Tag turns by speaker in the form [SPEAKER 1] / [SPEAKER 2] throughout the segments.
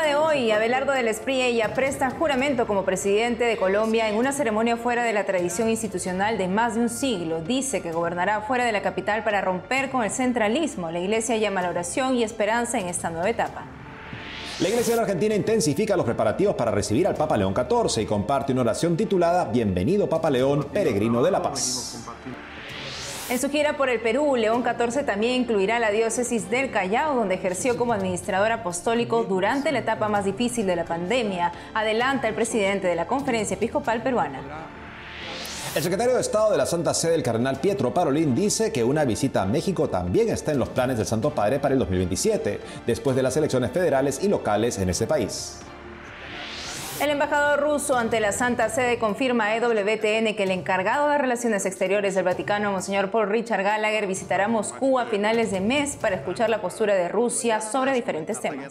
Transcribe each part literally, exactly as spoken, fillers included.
[SPEAKER 1] Papa de hoy, Abelardo del Espriella, presta juramento como presidente de Colombia en una ceremonia fuera de la tradición institucional de más de un siglo. Dice que gobernará fuera de la capital para romper con el centralismo. La Iglesia llama a la oración y esperanza en esta nueva etapa.
[SPEAKER 2] La Iglesia de la Argentina intensifica los preparativos para recibir al Papa León catorce y comparte una oración titulada Bienvenido Papa León, peregrino de la paz.
[SPEAKER 1] En su gira por el Perú, León catorce también incluirá la diócesis del Callao, donde ejerció como administrador apostólico durante la etapa más difícil de la pandemia. Adelanta el presidente de la Conferencia Episcopal Peruana.
[SPEAKER 2] El secretario de Estado de la Santa Sede, el cardenal Pietro Parolin, dice que una visita a México también está en los planes del Santo Padre para el dos mil veintisiete, después de las elecciones federales y locales en ese país.
[SPEAKER 1] El embajador ruso ante la Santa Sede confirma a E W T N que el encargado de Relaciones Exteriores del Vaticano, Monseñor Paul Richard Gallagher, visitará Moscú a finales de mes para escuchar la postura de Rusia sobre diferentes temas.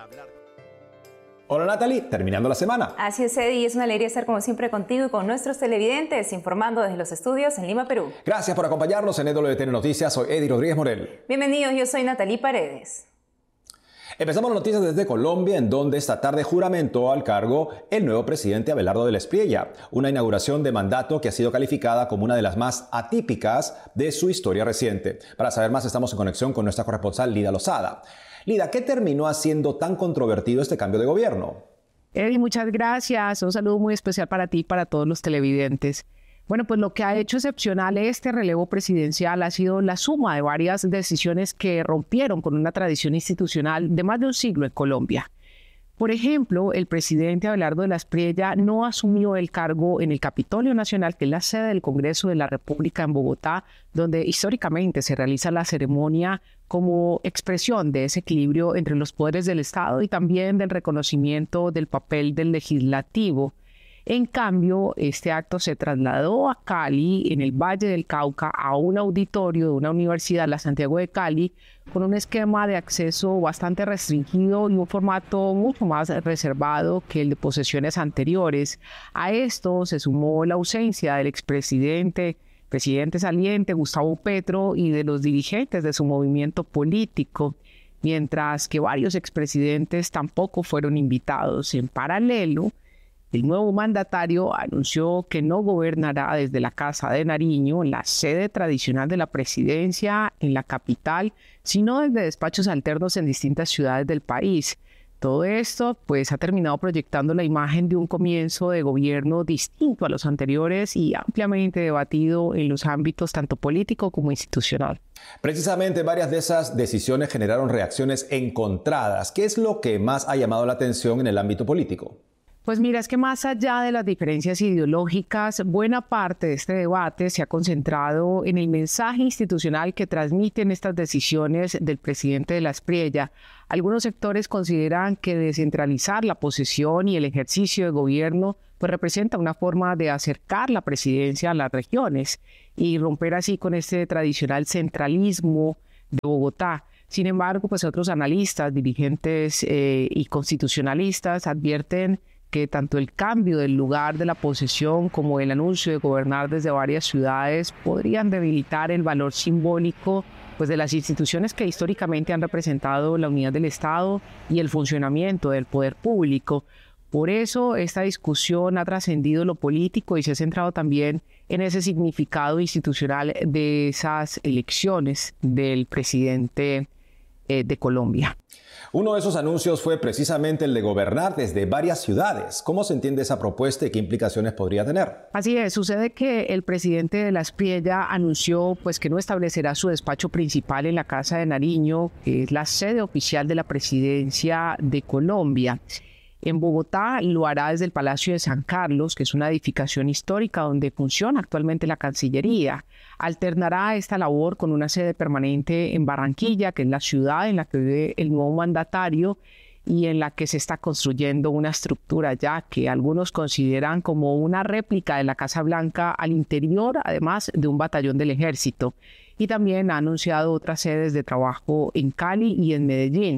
[SPEAKER 2] Hola Natalie, terminando la semana.
[SPEAKER 1] Así es, Eddie, es una alegría estar como siempre contigo y con nuestros televidentes, informando desde los estudios en Lima, Perú.
[SPEAKER 2] Gracias por acompañarnos en E W T N Noticias, soy Eddie Rodríguez Morel.
[SPEAKER 1] Bienvenidos, yo soy Natalie Paredes.
[SPEAKER 2] Empezamos las noticias desde Colombia, en donde esta tarde juramentó al cargo el nuevo presidente Abelardo del Espriella, una inauguración de mandato que ha sido calificada como una de las más atípicas de su historia reciente. Para saber más, estamos en conexión con nuestra corresponsal Lida Lozada. Lida, ¿qué terminó haciendo tan controvertido este cambio de gobierno?
[SPEAKER 3] Eddie, muchas gracias. Un saludo muy especial para ti y para todos los televidentes. Bueno, pues lo que ha hecho excepcional este relevo presidencial ha sido la suma de varias decisiones que rompieron con una tradición institucional de más de un siglo en Colombia. Por ejemplo, el presidente Abelardo del Espriella no asumió el cargo en el Capitolio Nacional, que es la sede del Congreso de la República en Bogotá, donde históricamente se realiza la ceremonia como expresión de ese equilibrio entre los poderes del Estado y también del reconocimiento del papel del legislativo. En cambio, este acto se trasladó a Cali, en el Valle del Cauca, a un auditorio de una universidad, la Santiago de Cali, con un esquema de acceso bastante restringido y un formato mucho más reservado que el de posesiones anteriores. A esto se sumó la ausencia del expresidente, presidente saliente Gustavo Petro y de los dirigentes de su movimiento político, mientras que varios expresidentes tampoco fueron invitados. En paralelo, el nuevo mandatario anunció que no gobernará desde la Casa de Nariño, la sede tradicional de la presidencia en la capital, sino desde despachos alternos en distintas ciudades del país. Todo esto pues ha terminado proyectando la imagen de un comienzo de gobierno distinto a los anteriores y ampliamente debatido en los ámbitos tanto político como institucional.
[SPEAKER 2] Precisamente varias de esas decisiones generaron reacciones encontradas. ¿Qué es lo que más ha llamado la atención en el ámbito político?
[SPEAKER 3] Pues mira, es que más allá de las diferencias ideológicas, buena parte de este debate se ha concentrado en el mensaje institucional que transmiten estas decisiones del presidente de la Espriella. Algunos sectores consideran que descentralizar la posesión y el ejercicio de gobierno pues representa una forma de acercar la presidencia a las regiones y romper así con este tradicional centralismo de Bogotá. Sin embargo, pues otros analistas, dirigentes eh, y constitucionalistas advierten que tanto el cambio del lugar de la posesión como el anuncio de gobernar desde varias ciudades podrían debilitar el valor simbólico pues, de las instituciones que históricamente han representado la unidad del Estado y el funcionamiento del poder público. Por eso esta discusión ha trascendido lo político y se ha centrado también en ese significado institucional de esas elecciones del presidente eh, de Colombia.
[SPEAKER 2] Uno de esos anuncios fue precisamente el de gobernar desde varias ciudades. ¿Cómo se entiende esa propuesta y qué implicaciones podría tener?
[SPEAKER 3] Así es, sucede que el presidente de la Espriella anunció pues, que no establecerá su despacho principal en la Casa de Nariño, que es la sede oficial de la presidencia de Colombia. En Bogotá lo hará desde el Palacio de San Carlos, que es una edificación histórica donde funciona actualmente la Cancillería. Alternará esta labor con una sede permanente en Barranquilla, que es la ciudad en la que vive el nuevo mandatario y en la que se está construyendo una estructura ya que algunos consideran como una réplica de la Casa Blanca al interior, además de un batallón del ejército. Y también ha anunciado otras sedes de trabajo en Cali y en Medellín.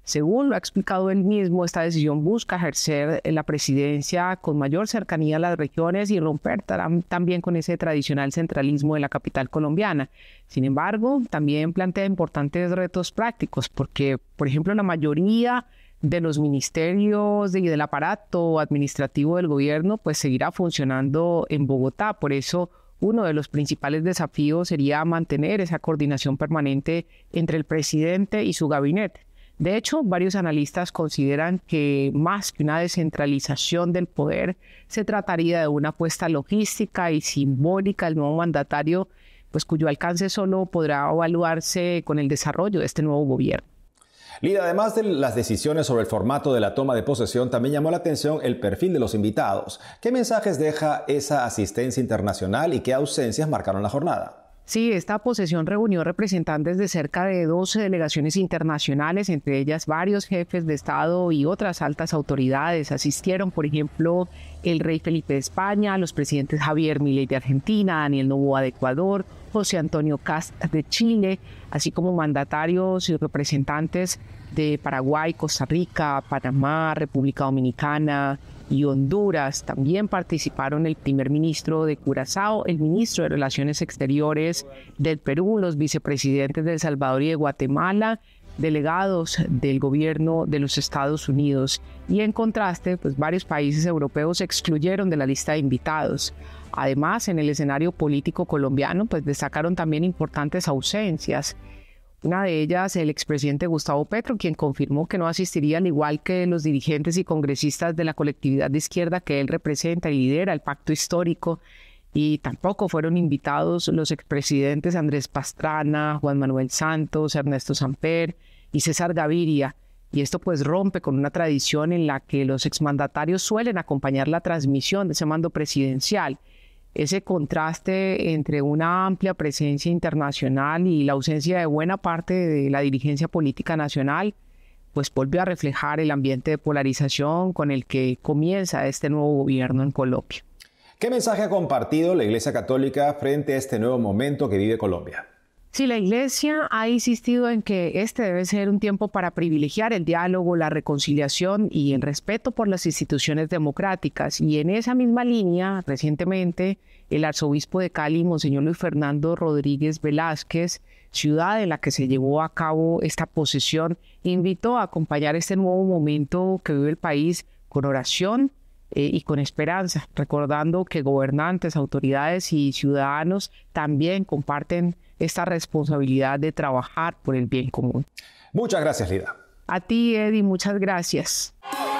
[SPEAKER 3] Según lo ha explicado él mismo, esta decisión busca ejercer la presidencia con mayor cercanía a las regiones y romper también con ese tradicional centralismo de la capital colombiana. Sin embargo, también plantea importantes retos prácticos porque, por ejemplo, la mayoría de los ministerios y del aparato administrativo del gobierno pues seguirá funcionando en Bogotá. Por eso, uno de los principales desafíos sería mantener esa coordinación permanente entre el presidente y su gabinete. De hecho, varios analistas consideran que más que una descentralización del poder, se trataría de una apuesta logística y simbólica del nuevo mandatario, pues cuyo alcance solo podrá evaluarse con el desarrollo de este nuevo gobierno.
[SPEAKER 2] Lida, además de las decisiones sobre el formato de la toma de posesión, también llamó la atención el perfil de los invitados. ¿Qué mensajes deja esa asistencia internacional y qué ausencias marcaron la jornada?
[SPEAKER 3] Sí, esta posesión reunió representantes de cerca de doce delegaciones internacionales, entre ellas varios jefes de Estado y otras altas autoridades. Asistieron, por ejemplo, el rey Felipe de España, los presidentes Javier Milei de Argentina, Daniel Noboa de Ecuador, José Antonio Kast de Chile, así como mandatarios y representantes de Paraguay, Costa Rica, Panamá, República Dominicana y Honduras. También participaron el primer ministro de Curazao, el ministro de Relaciones Exteriores del Perú, los vicepresidentes de El Salvador y de Guatemala, delegados del gobierno de los Estados Unidos. Y en contraste, pues varios países europeos se excluyeron de la lista de invitados. Además, en el escenario político colombiano, pues destacaron también importantes ausencias. Una de ellas, el expresidente Gustavo Petro, quien confirmó que no asistiría, al igual que los dirigentes y congresistas de la colectividad de izquierda que él representa y lidera, el pacto histórico. Y tampoco fueron invitados los expresidentes Andrés Pastrana, Juan Manuel Santos, Ernesto Samper y César Gaviria. Y esto pues rompe con una tradición en la que los exmandatarios suelen acompañar la transmisión de ese mando presidencial. Ese contraste entre una amplia presencia internacional y la ausencia de buena parte de la dirigencia política nacional, pues volvió a reflejar el ambiente de polarización con el que comienza este nuevo gobierno en Colombia.
[SPEAKER 2] ¿Qué mensaje ha compartido la Iglesia Católica frente a este nuevo momento que vive Colombia?
[SPEAKER 3] Sí, la Iglesia ha insistido en que este debe ser un tiempo para privilegiar el diálogo, la reconciliación y el respeto por las instituciones democráticas. Y en esa misma línea, recientemente, el arzobispo de Cali, Monseñor Luis Fernando Rodríguez Velázquez, ciudad en la que se llevó a cabo esta posesión, invitó a acompañar este nuevo momento que vive el país con oración eh, y con esperanza, recordando que gobernantes, autoridades y ciudadanos también comparten esta responsabilidad de trabajar por el bien común.
[SPEAKER 2] Muchas gracias, Lida.
[SPEAKER 3] A ti, Eddie, muchas gracias.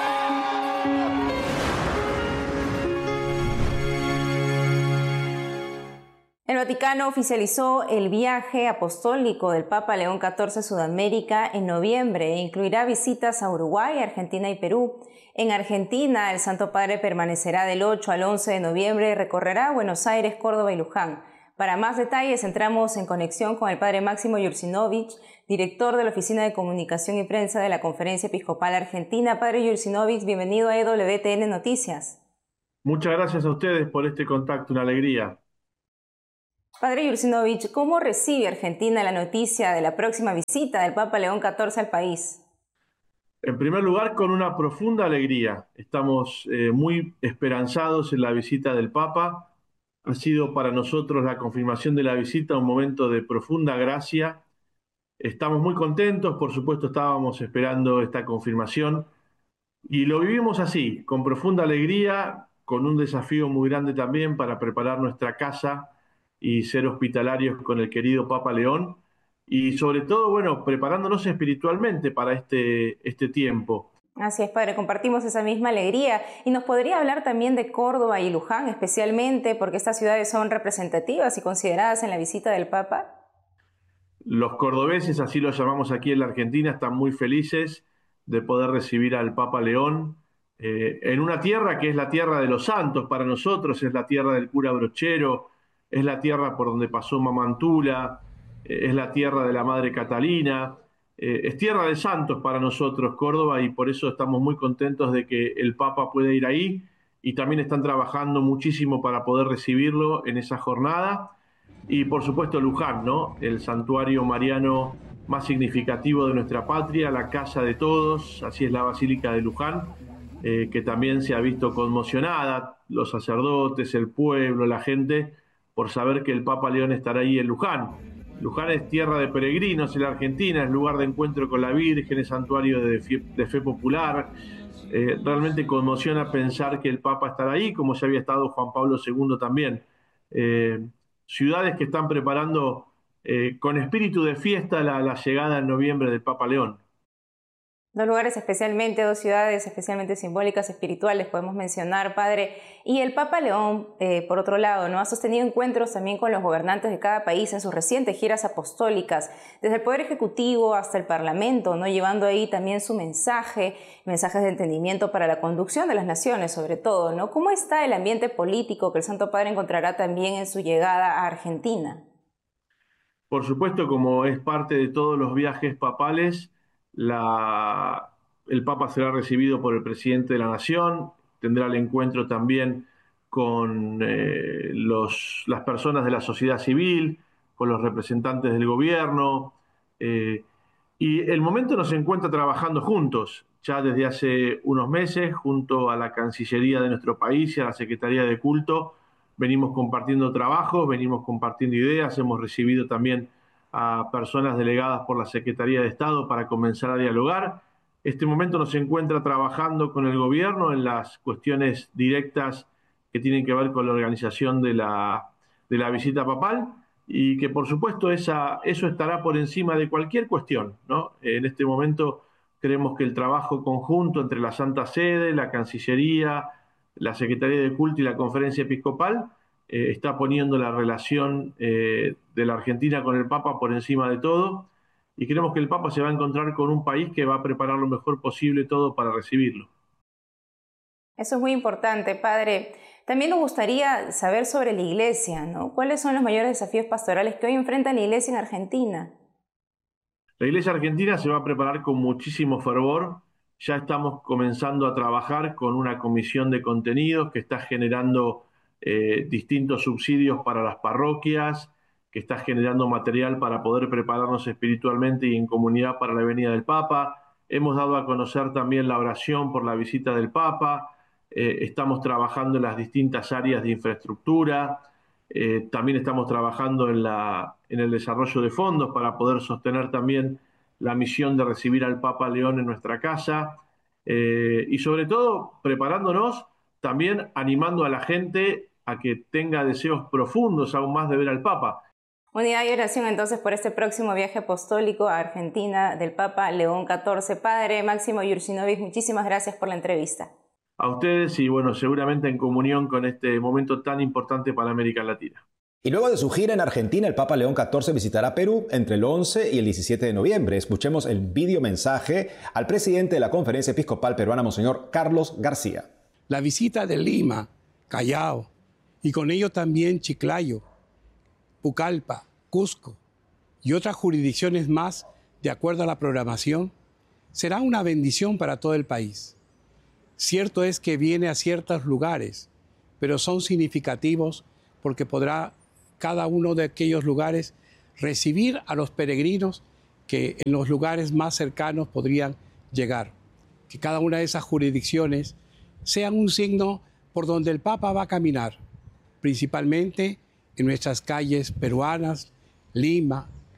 [SPEAKER 1] El Vaticano oficializó el viaje apostólico del Papa León catorce a Sudamérica en noviembre e incluirá visitas a Uruguay, Argentina y Perú. En Argentina, el Santo Padre permanecerá del ocho al once de noviembre y recorrerá Buenos Aires, Córdoba y Luján. Para más detalles, entramos en conexión con el Padre Máximo Yurcinovich, director de la Oficina de Comunicación y Prensa de la Conferencia Episcopal Argentina. Padre Yurcinovich, bienvenido a E W T N Noticias.
[SPEAKER 4] Muchas gracias a ustedes por este contacto, una alegría.
[SPEAKER 1] Padre Yurcinovich, ¿cómo recibe Argentina la noticia de la próxima visita del Papa León catorce al país?
[SPEAKER 4] En primer lugar, con una profunda alegría. Estamos eh, muy esperanzados en la visita del Papa. Ha sido para nosotros la confirmación de la visita un momento de profunda gracia. Estamos muy contentos, por supuesto estábamos esperando esta confirmación y lo vivimos así, con profunda alegría, con un desafío muy grande también para preparar nuestra casa y ser hospitalarios con el querido Papa León y sobre todo, bueno, preparándonos espiritualmente para este, este tiempo.
[SPEAKER 1] Así es, Padre, compartimos esa misma alegría. ¿Y nos podría hablar también de Córdoba y Luján, especialmente porque estas ciudades son representativas y consideradas en la visita del Papa?
[SPEAKER 4] Los cordobeses, así lo llamamos aquí en la Argentina, están muy felices de poder recibir al Papa León eh, en una tierra que es la tierra de los santos para nosotros, es la tierra del cura Brochero, es la tierra por donde pasó Mamantula, eh, es la tierra de la Madre Catalina. Eh, es tierra de santos para nosotros Córdoba y por eso estamos muy contentos de que el Papa pueda ir ahí y también están trabajando muchísimo para poder recibirlo en esa jornada y por supuesto Luján, ¿no? El santuario mariano más significativo de nuestra patria, la casa de todos, así es la Basílica de Luján, eh, que también se ha visto conmocionada, los sacerdotes, el pueblo, la gente, por saber que el Papa León estará ahí en Luján. Luján es tierra de peregrinos en la Argentina, es lugar de encuentro con la Virgen, es santuario de fe, de fe popular. Eh, realmente conmociona pensar que el Papa estará ahí, como ya había estado Juan Pablo segundo también. Eh, ciudades que están preparando eh, con espíritu de fiesta la, la llegada en noviembre del Papa León.
[SPEAKER 1] Dos lugares especialmente, dos ciudades especialmente simbólicas, espirituales, podemos mencionar, padre. Y el Papa León, eh, por otro lado, ¿no? ha sostenido encuentros también con los gobernantes de cada país en sus recientes giras apostólicas, desde el Poder Ejecutivo hasta el Parlamento, ¿no? llevando ahí también su mensaje, mensajes de entendimiento para la conducción de las naciones, sobre todo, ¿no? ¿Cómo está el ambiente político que el Santo Padre encontrará también en su llegada a Argentina?
[SPEAKER 4] Por supuesto, como es parte de todos los viajes papales, La, el Papa será recibido por el presidente de la Nación, tendrá el encuentro también con eh, los, las personas de la sociedad civil, con los representantes del gobierno, eh, y el momento nos encuentra trabajando juntos, ya desde hace unos meses, junto a la Cancillería de nuestro país y a la Secretaría de Culto, venimos compartiendo trabajos, venimos compartiendo ideas, hemos recibido también a personas delegadas por la Secretaría de Estado para comenzar a dialogar. Este momento nos encuentra trabajando con el gobierno en las cuestiones directas que tienen que ver con la organización de la, de la visita papal y que por supuesto esa, eso estará por encima de cualquier cuestión, ¿no? En este momento creemos que el trabajo conjunto entre la Santa Sede, la Cancillería, la Secretaría de Culto y la Conferencia Episcopal Eh, está poniendo la relación eh, de la Argentina con el Papa por encima de todo y creemos que el Papa se va a encontrar con un país que va a preparar lo mejor posible todo para recibirlo.
[SPEAKER 1] Eso es muy importante, padre. También nos gustaría saber sobre la Iglesia, ¿no? ¿Cuáles son los mayores desafíos pastorales que hoy enfrenta la Iglesia en Argentina?
[SPEAKER 4] La Iglesia argentina se va a preparar con muchísimo fervor. Ya estamos comenzando a trabajar con una comisión de contenidos que está generando Eh, distintos subsidios para las parroquias, que está generando material para poder prepararnos espiritualmente y en comunidad para la venida del Papa. Hemos dado a conocer también la oración por la visita del Papa. Eh, estamos trabajando en las distintas áreas de infraestructura. Eh, también estamos trabajando en, la, en el desarrollo de fondos para poder sostener también la misión de recibir al Papa León en nuestra casa. Eh, y sobre todo, preparándonos, también animando a la gente a que tenga deseos profundos aún más de ver al Papa.
[SPEAKER 1] Unidad y oración entonces por este próximo viaje apostólico a Argentina del Papa León catorce. Padre Máximo Jursinovich, muchísimas gracias por la entrevista.
[SPEAKER 4] A ustedes y bueno, seguramente en comunión con este momento tan importante para América Latina.
[SPEAKER 2] Y luego de su gira en Argentina, el Papa León catorce visitará Perú entre el once y el diecisiete de noviembre. Escuchemos el video mensaje al presidente de la Conferencia Episcopal Peruana, Monseñor Carlos García.
[SPEAKER 5] La visita de Lima, Callao, y con ello también Chiclayo, Pucallpa, Cusco y otras jurisdicciones más, de acuerdo a la programación, será una bendición para todo el país. Cierto es que viene a ciertos lugares, pero son significativos porque podrá cada uno de aquellos lugares recibir a los peregrinos que en los lugares más cercanos podrían llegar. Que cada una de esas jurisdicciones sean un signo por donde el Papa va a caminar, principalmente en nuestras calles peruanas, Lima,